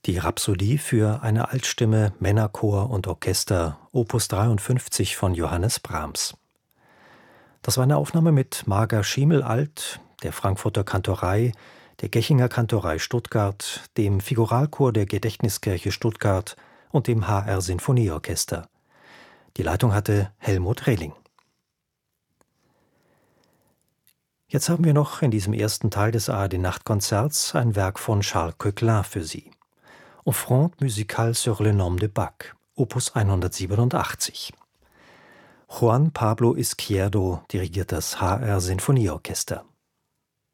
Die Rhapsodie für eine Altstimme, Männerchor und Orchester, Opus 53 von Johannes Brahms. Das war eine Aufnahme mit Marga Schiemel-Alt, der Frankfurter Kantorei, der Gechinger Kantorei Stuttgart, dem Figuralchor der Gedächtniskirche Stuttgart und dem HR Sinfonieorchester. Die Leitung hatte Helmut Rehling. Jetzt haben wir noch in diesem ersten Teil des ARD-Nachtkonzerts ein Werk von Charles Coquelin für Sie. Offrande musicale sur le nom de Bach, Opus 187. Juan Pablo Izquierdo dirigiert das HR Sinfonieorchester.